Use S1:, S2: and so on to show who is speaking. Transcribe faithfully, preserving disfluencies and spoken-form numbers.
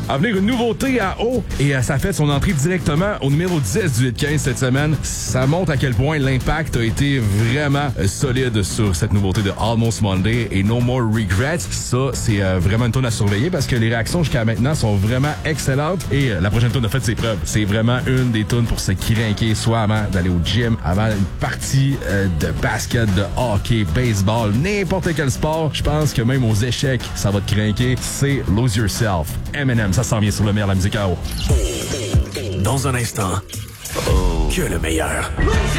S1: à venir une nouveauté à haut et euh, ça fait son entrée directement au numéro dix du Hit quinze cette semaine. Ça montre à quel point l'impact a été vraiment euh, solide sur cette nouveauté de Almost Monday et No More Regrets. Ça, c'est euh, vraiment une tune à surveiller parce que les réactions jusqu'à maintenant sont vraiment excellentes et euh, la prochaine tune a fait ses preuves. C'est vraiment une des tunes pour se crinquer, soit avant d'aller au gym, avant une partie euh, de basket, de hockey, baseball, n'importe quel sport. Je pense que même aux échecs, ça va te crinquer. C'est Lose Yourself. Eminem, ça s'en vient sur le meilleur de la musique à eau.
S2: Dans un instant, oh. que le meilleur.